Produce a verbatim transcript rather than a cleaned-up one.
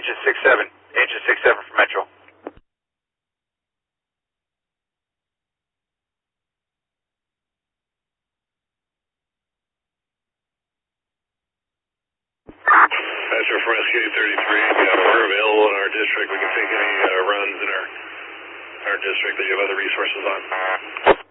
Ancient six seven. Ancient six seven for Metro. Metro from S K thirty-three. Yeah, we're available in our district. We can take any uh, runs in our our district that you have other resources on.